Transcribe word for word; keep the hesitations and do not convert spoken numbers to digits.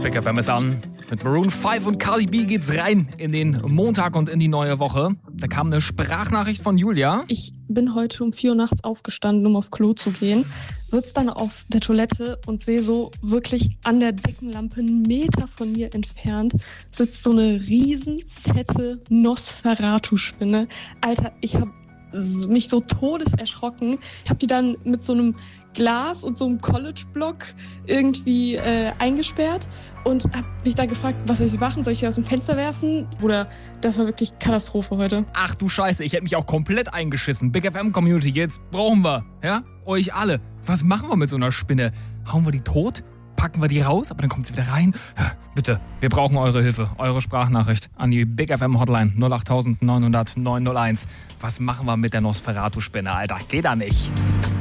Big F M ist an. Mit Maroon fünf und Cardi B geht's rein in den Montag und in die neue Woche. Da kam eine Sprachnachricht von Julia. Ich bin heute um vier Uhr nachts aufgestanden, um auf Klo zu gehen. Sitze dann auf der Toilette und sehe so wirklich an der Deckenlampe einen Meter von mir entfernt sitzt so eine riesen fette Nosferatu-Spinne. Alter, ich habe mich so todeserschrocken. Ich habe die dann mit so einem Glas und so einem College-Block irgendwie äh, eingesperrt und habe mich da gefragt, was soll ich machen? Soll ich sie aus dem Fenster werfen? Oder das war wirklich Katastrophe heute. Ach du Scheiße, ich hätte mich auch komplett eingeschissen. Big F M-Community, jetzt brauchen wir, ja, euch alle. Was machen wir mit so einer Spinne? Hauen wir die tot? Packen wir die raus, aber dann kommt sie wieder rein? Bitte, wir brauchen eure Hilfe, eure Sprachnachricht an die Big F M Hotline null acht neun null null neun null eins. Was machen wir mit der Nosferatu-Spinne, Alter? Geht da nicht.